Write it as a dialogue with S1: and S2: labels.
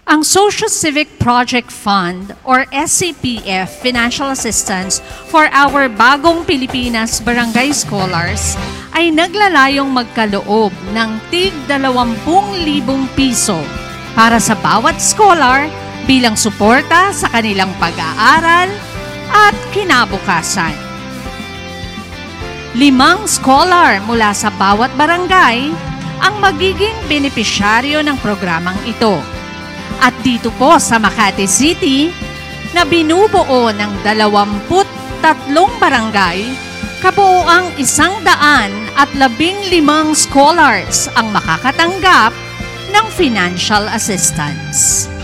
S1: Ang Socio-Civic Project Fund or SCPF Financial Assistance for our Bagong Pilipinas Barangay Scholars ay naglalayong magkaloob ng tig 20,000 piso para sa bawat scholar bilang suporta sa kanilang pag-aaral at kinabukasan. 5 scholar mula sa bawat barangay ang magiging benepisyaryo ng programang ito. At dito po sa Makati City, na binubuo ng 23 barangay, kabuoang 115 scholars ang makakatanggap ng financial assistance.